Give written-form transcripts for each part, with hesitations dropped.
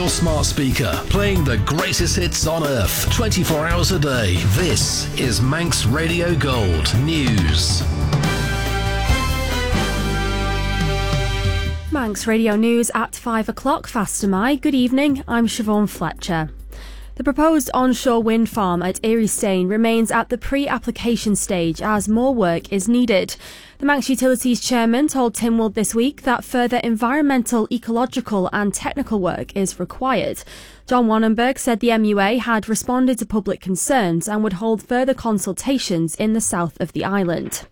your smart speaker, playing the greatest hits on earth, 24 hours a day. This is Manx Radio Gold News. Manx Radio News at 5 o'clock, fast am I. Good evening, I'm Siobhan Fletcher. The proposed onshore wind farm at Eriestrain remains at the pre-application stage as more work is needed. The Manx Utilities chairman told Tynwald this week that further environmental, ecological and technical work is required. John Wannenberg said the MUA had responded to public concerns and would hold further consultations in the south of the island.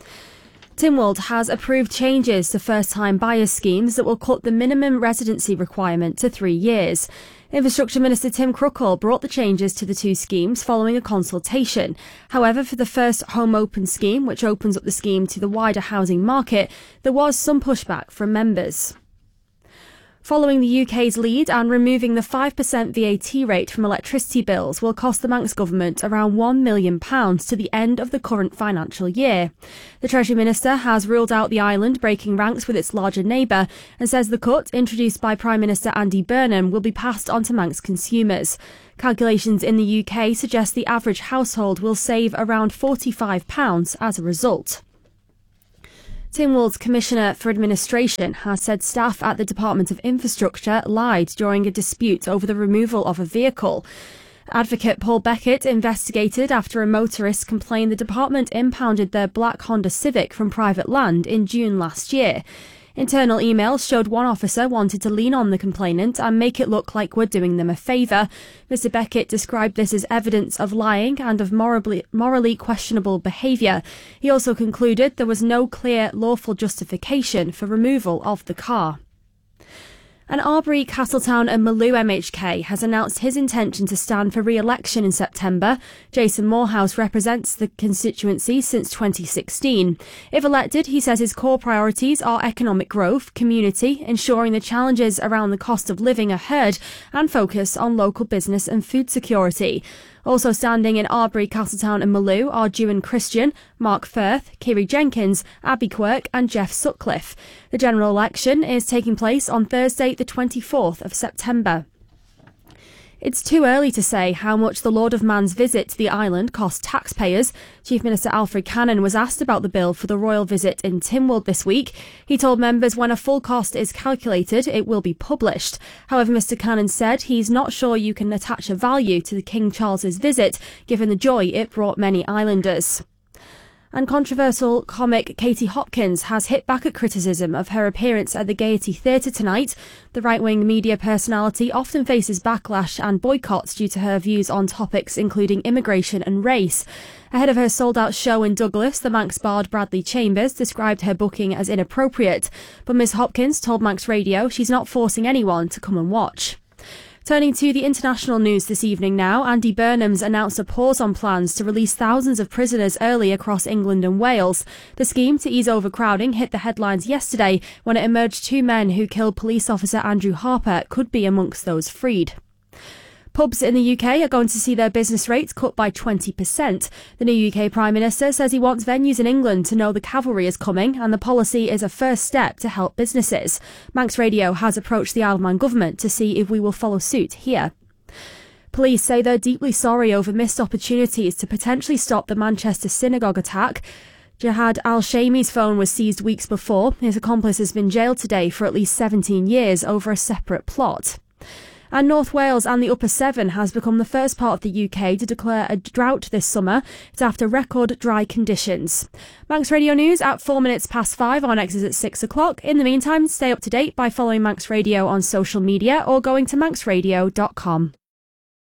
Tynwald has approved changes to first-time buyer schemes that will cut the minimum residency requirement to 3 years. Infrastructure Minister Tim Cruckle brought the changes to the two schemes following a consultation. However, for the first Home Open scheme, which opens up the scheme to the wider housing market, there was some pushback from members. Following the UK's lead and removing the 5% VAT rate from electricity bills will cost the Manx Government around £1 million to the end of the current financial year. The Treasury Minister has ruled out the island breaking ranks with its larger neighbour and says the cut, introduced by Prime Minister Andy Burnham, will be passed on to Manx consumers. Calculations in the UK suggest the average household will save around £45 as a result. Tynwald's Commissioner for Administration has said staff at the Department of Infrastructure lied during a dispute over the removal of a vehicle. Advocate Paul Beckett investigated after a motorist complained the department impounded their black Honda Civic from private land in June last year. Internal emails showed one officer wanted to lean on the complainant and make it look like we're doing them a favour. Mr Beckett described this as evidence of lying and of morally questionable behaviour. He also concluded there was no clear lawful justification for removal of the car. And Arbury, Castletown and Maloo MHK has announced his intention to stand for re-election in September. Jason Morehouse represents the constituency since 2016. If elected, he says his core priorities are economic growth, community, ensuring the challenges around the cost of living are heard, and focus on local business and food security. Also standing in Arbury, Castletown and Maloo are Dewan Christian, Mark Firth, Kiri Jenkins, Abby Quirk and Jeff Sutcliffe. The general election is taking place on Thursday the 24th of September. It's too early to say how much the Lord of Man's visit to the island cost taxpayers. Chief Minister Alfred Cannon was asked about the bill for the royal visit in Tynwald this week. He told members when a full cost is calculated, it will be published. However, Mr Cannon said he's not sure you can attach a value to the King Charles's visit, given the joy it brought many islanders. And controversial comic Katie Hopkins has hit back at criticism of her appearance at the Gaiety Theatre tonight. The right-wing media personality often faces backlash and boycotts due to her views on topics including immigration and race. Ahead of her sold-out show in Douglas, the Manx bard Bradley Chambers described her booking as inappropriate. But Ms Hopkins told Manx Radio she's not forcing anyone to come and watch. Turning to the international news this evening now, Andy Burnham's announced a pause on plans to release thousands of prisoners early across England and Wales. The scheme to ease overcrowding hit the headlines yesterday when it emerged two men who killed police officer Andrew Harper could be amongst those freed. Pubs in the UK are going to see their business rates cut by 20%. The new UK Prime Minister says he wants venues in England to know the cavalry is coming and the policy is a first step to help businesses. Manx Radio has approached the Isle of Man government to see if we will follow suit here. Police say they're deeply sorry over missed opportunities to potentially stop the Manchester synagogue attack. Jihad al-Shami's phone was seized weeks before. His accomplice has been jailed today for at least 17 years over a separate plot. And North Wales and the Upper Severn has become the first part of the UK to declare a drought this summer. It's after record dry conditions. Manx Radio News at 5:04. Our next is at 6 o'clock. In the meantime, stay up to date by following Manx Radio on social media or going to manxradio.com.